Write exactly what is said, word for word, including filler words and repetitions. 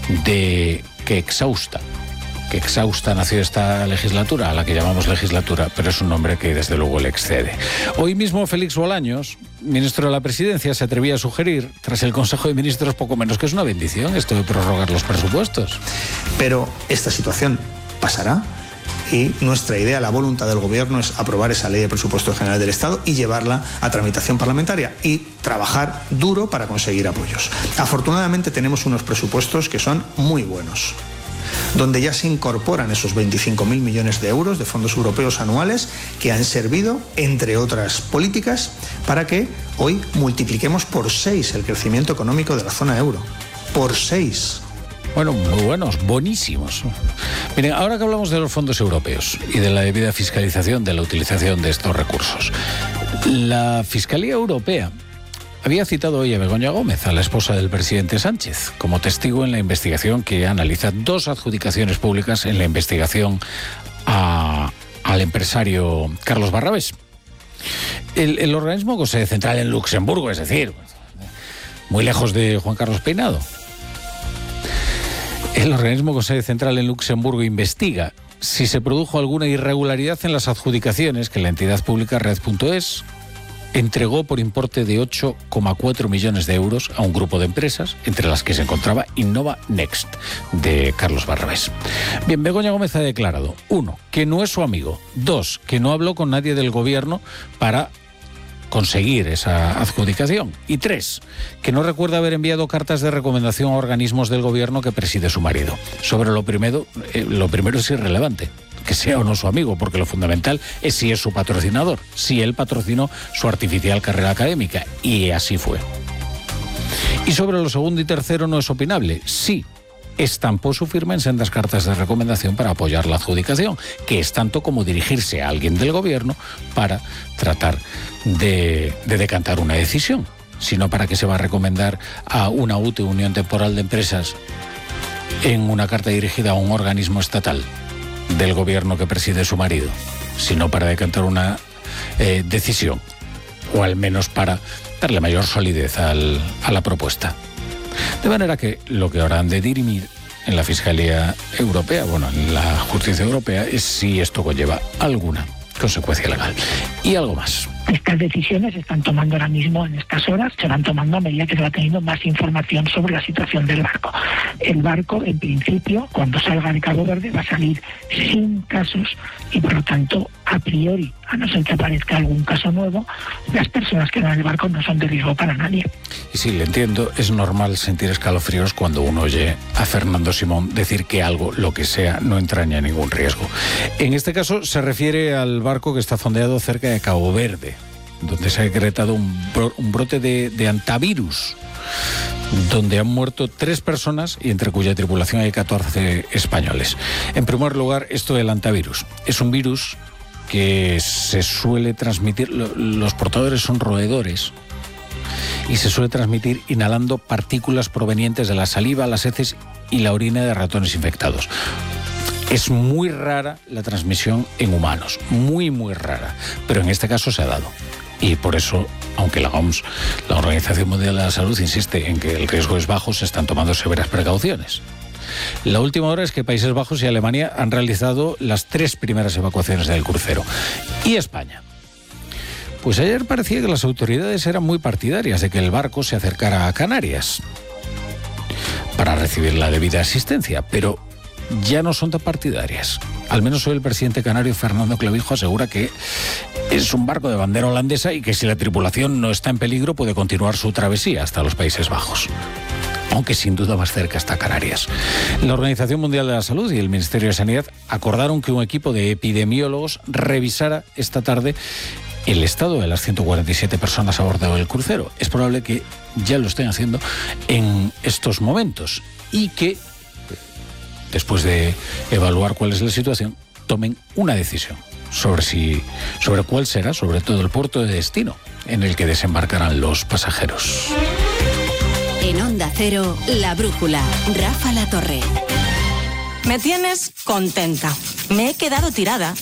de que exhausta, que exhausta nació esta legislatura, a la que llamamos legislatura, pero es un nombre que desde luego le excede. Hoy mismo Félix Bolaños, ministro de la Presidencia, se atrevía a sugerir, tras el Consejo de Ministros, poco menos que es una bendición esto de prorrogar los presupuestos. Pero esta situación pasará y nuestra idea, la voluntad del Gobierno es aprobar esa ley de presupuesto general del Estado y llevarla a tramitación parlamentaria y trabajar duro para conseguir apoyos. Afortunadamente tenemos unos presupuestos que son muy buenos, donde ya se incorporan esos veinticinco mil millones de euros de fondos europeos anuales que han servido, entre otras políticas, para que hoy multipliquemos por seis el crecimiento económico de la zona euro. Por seis. Bueno, muy buenos, buenísimos. Miren, ahora que hablamos de los fondos europeos y de la debida fiscalización de la utilización de estos recursos, la Fiscalía Europea había citado hoy a Begoña Gómez, a la esposa del presidente Sánchez, como testigo en la investigación que analiza dos adjudicaciones públicas en la investigación a, al empresario Carlos Barrabés. El, el organismo con sede central en Luxemburgo, es decir, muy lejos de Juan Carlos Peinado. El organismo con sede central en Luxemburgo investiga si se produjo alguna irregularidad en las adjudicaciones que la entidad pública Red punto es entregó por importe de ocho coma cuatro millones de euros a un grupo de empresas, entre las que se encontraba Innova Next, de Carlos Barrabés. Bien, Begoña Gómez ha declarado, uno, que no es su amigo, dos, que no habló con nadie del gobierno para conseguir esa adjudicación, y tres, que no recuerda haber enviado cartas de recomendación a organismos del gobierno que preside su marido. Sobre lo primero, eh, lo primero es irrelevante, que sea o no su amigo, porque lo fundamental es si es su patrocinador, si él patrocinó su artificial carrera académica, y así fue. Y sobre lo segundo y tercero no es opinable, sí, estampó su firma en sendas cartas de recomendación para apoyar la adjudicación, que es tanto como dirigirse a alguien del gobierno para tratar de, de decantar una decisión, sino para qué se va a recomendar a una U T E, Unión Temporal de Empresas, en una carta dirigida a un organismo estatal del gobierno que preside su marido, sino para decantar una eh, decisión, o al menos para darle mayor solidez al, a la propuesta. De manera que lo que ahora han de dirimir en la Fiscalía Europea, bueno, en la Justicia Europea, es si esto conlleva alguna consecuencia legal. Y algo más. Estas decisiones se están tomando ahora mismo en estas horas, se van tomando a medida que se va teniendo más información sobre la situación del barco. El barco, en principio, cuando salga de Cabo Verde, va a salir sin casos y, por lo tanto, a priori, a no ser que aparezca algún caso nuevo, las personas que van en el barco no son de riesgo para nadie. Y sí, le entiendo, es normal sentir escalofríos cuando uno oye a Fernando Simón decir que algo, lo que sea, no entraña ningún riesgo. En este caso se refiere al barco que está fondeado cerca de Cabo Verde, donde se ha decretado un, bro, un brote de, de antivirus, donde han muerto tres personas y entre cuya tripulación hay catorce españoles. En primer lugar, esto del antivirus. Es un virus que se suele transmitir, los portadores son roedores, y se suele transmitir inhalando partículas provenientes de la saliva, las heces y la orina de ratones infectados. Es muy rara la transmisión en humanos, muy, muy rara, pero en este caso se ha dado. Y por eso, aunque la O M S, la Organización Mundial de la Salud, insiste en que el riesgo es bajo, se están tomando severas precauciones. La última hora es que Países Bajos y Alemania han realizado las tres primeras evacuaciones del crucero. ¿Y España? Pues ayer parecía que las autoridades eran muy partidarias de que el barco se acercara a Canarias para recibir la debida asistencia, pero ya no son tan partidarias. Al menos hoy el presidente canario Fernando Clavijo asegura que es un barco de bandera holandesa y que si la tripulación no está en peligro puede continuar su travesía hasta los Países Bajos, aunque sin duda más cerca está Canarias. La Organización Mundial de la Salud y el Ministerio de Sanidad acordaron que un equipo de epidemiólogos revisara esta tarde el estado de las ciento cuarenta y siete personas a bordo del crucero. Es probable que ya lo estén haciendo en estos momentos y que, después de evaluar cuál es la situación, tomen una decisión sobre si, sobre cuál será, sobre todo, el puerto de destino en el que desembarcarán los pasajeros. En Onda Cero, La Brújula, Rafa La Torre. Me tienes contenta. Me he quedado tirada